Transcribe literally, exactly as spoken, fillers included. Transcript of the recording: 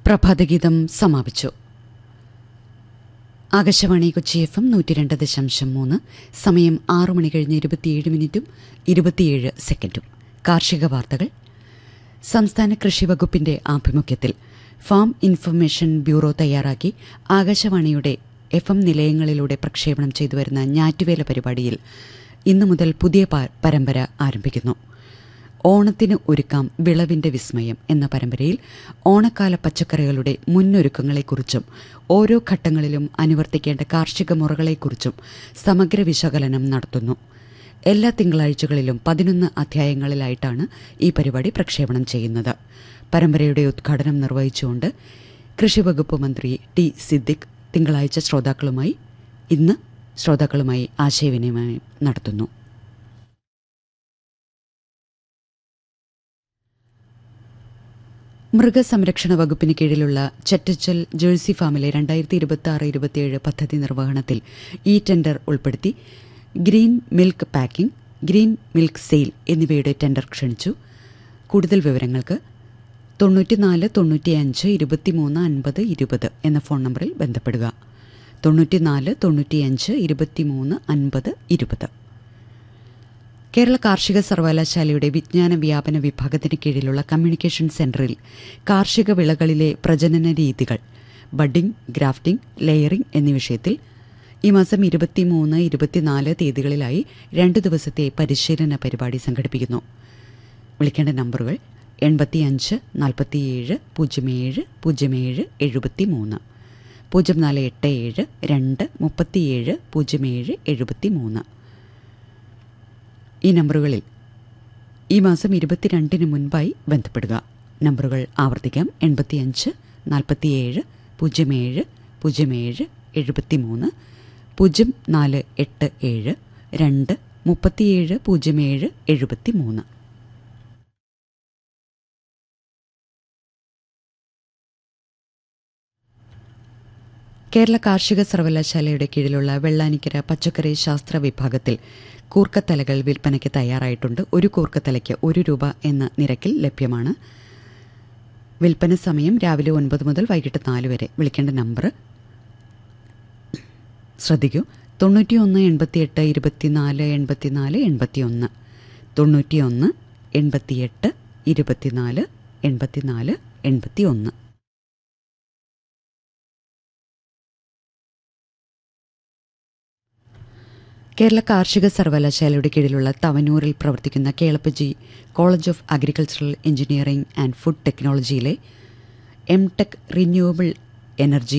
പ്രഭാതഗീതം സമാപിച്ചു. Akashvani Kochi F M നൂറ്റി രണ്ട് ദശാംശം മൂന്ന്. സമയം ആറു മണി കഴിഞ്ഞ് ഇരുപത്തിയേഴ് മിനിറ്റും ഇരുപത്തിയേഴ് സെക്കൻഡും. കാർഷിക വാർത്തകൾ. സംസ്ഥാന കൃഷി വകുപ്പിന്റെ ആഭിമുഖ്യത്തിൽ ഫാം ഇൻഫർമേഷൻ ബ്യൂറോ തയ്യാറാക്കി ആകാശവാണിയുടെ എഫ് എം നിലയങ്ങളിലൂടെ പ്രക്ഷേപണം ചെയ്തുവരുന്ന ഞാറ്റുവേല പരിപാടിയിൽ ഇന്നു മുതൽ പുതിയ പരമ്പര ആരംഭിക്കുന്നു. ഓണത്തിന് ഒരുക്കാം വിളവിന്റെ വിസ്മയം എന്ന പരമ്പരയിൽ ഓണക്കാല പച്ചക്കറികളുടെ മുന്നൊരുക്കങ്ങളെക്കുറിച്ചും ഓരോ ഘട്ടങ്ങളിലും അനുവർത്തിക്കേണ്ട കാർഷിക മുറകളെക്കുറിച്ചും സമഗ്ര വിശകലനം നടത്തുന്നു. എല്ലാ തിങ്കളാഴ്ചകളിലും പതിനൊന്ന് അധ്യായങ്ങളിലായിട്ടാണ് ഈ പരിപാടി പ്രക്ഷേപണം ചെയ്യുന്നത്. പരമ്പരയുടെ ഉദ്ഘാടനം നിർവഹിച്ചുകൊണ്ട് കൃഷിവകുപ്പ് മന്ത്രി ടി സിദ്ദിഖ് തിങ്കളാഴ്ച ശ്രോതാക്കളുമായി ഇന്ന് ശ്രോതാക്കളുമായി ആശയവിനിമയം നടത്തുന്നു. മൃഗസംരക്ഷണ വകുപ്പിന് കീഴിലുള്ള ചെറ്റച്ചൽ ജേഴ്സി ഫാമിലെ രണ്ടായിരത്തി ഇരുപത്തി ആറ് ഇരുപത്തിയേഴ് പദ്ധതി നിർവഹണത്തിൽ ഈ ടെൻഡർ ഉൾപ്പെടുത്തി green milk packing, green milk sale എന്നിവയുടെ ടെൻഡർ ക്ഷണിച്ചു. കൂടുതൽ വിവരങ്ങൾക്ക് തൊണ്ണൂറ്റിനാല് തൊണ്ണൂറ്റിയഞ്ച് ഇരുപത്തിമൂന്ന് അൻപത് ഇരുപത് എന്ന ഫോൺ നമ്പറിൽ ബന്ധപ്പെടുക. തൊണ്ണൂറ്റിനാല് തൊണ്ണൂറ്റിയഞ്ച് ഇരുപത്തിമൂന്ന് അൻപത് ഇരുപത്. കേരള കാർഷിക സർവകലാശാലയുടെ വിജ്ഞാന വ്യാപന വിഭാഗത്തിന് കീഴിലുള്ള കമ്മ്യൂണിക്കേഷൻ സെന്ററിൽ കാർഷിക വിളകളിലെ പ്രജനന രീതികൾ, ബഡിംഗ്, ഗ്രാഫ്റ്റിംഗ്, ലെയറിംഗ് എന്നീ വിഷയത്തിൽ ഈ മാസം ഇരുപത്തിമൂന്ന് ഇരുപത്തിനാല് തീയതികളിലായി രണ്ടു ദിവസത്തെ പരിശീലന പരിപാടി സംഘടിപ്പിക്കുന്നു. വിളിക്കേണ്ട നമ്പറുകൾ എൺപത്തിയഞ്ച് നാൽപ്പത്തിയേഴ് പൂജ്യം ഏഴ് പൂജ്യം ഏഴ് എഴുപത്തി മൂന്ന്, പൂജ്യം നാല് എട്ട് ഏഴ് രണ്ട് മുപ്പത്തിയേഴ് പൂജ്യം ഏഴ് എഴുപത്തി മൂന്ന്. ഈ നമ്പറുകളിൽ ഈ മാസം ഇരുപത്തിരണ്ടിന് മുൻപായി ബന്ധപ്പെടുക. നമ്പറുകൾ ആവർത്തിക്കാം. എൺപത്തിയഞ്ച് നാൽപ്പത്തിയേഴ് പൂജ്യം ഏഴ് പൂജ്യം ഏഴ് എഴുപത്തി മൂന്ന്, പൂജ്യം നാല് എട്ട് ഏഴ് രണ്ട് മുപ്പത്തിയേഴ് പൂജ്യം ഏഴ് എഴുപത്തി മൂന്ന്. കേരള കാർഷിക സർവകലാശാലയുടെ കീഴിലുള്ള വെള്ളാനിക്കര പച്ചക്കറി ശാസ്ത്ര വിഭാഗത്തിൽ കൂർക്കത്തലകൾ വിൽപ്പനയ്ക്ക് തയ്യാറായിട്ടുണ്ട്. ഒരു കൂർക്കത്തലയ്ക്ക് ഒരു രൂപ എന്ന നിരക്കിൽ ലഭ്യമാണ്. വിൽപ്പന സമയം രാവിലെ ഒൻപത് മുതൽ വൈകിട്ട് നാല് വരെ. വിളിക്കേണ്ട നമ്പർ ശ്രദ്ധിക്കൂ. തൊണ്ണൂറ്റിയൊന്ന് എൺപത്തിയെട്ട് ഇരുപത്തിനാല് എൺപത്തിനാല് എൺപത്തിയൊന്ന്, തൊണ്ണൂറ്റിയൊന്ന് എൺപത്തിയെട്ട് ഇരുപത്തിനാല് എൺപത്തിനാല് എൺപത്തിയൊന്ന്. കേരള കാർഷിക സർവകലാശാലയുടെ കീഴിലുള്ള തവനൂരിൽ പ്രവർത്തിക്കുന്ന Kelappaji college of agricultural engineering and food ടെക്നോളജിയിലെ M tech renewable energy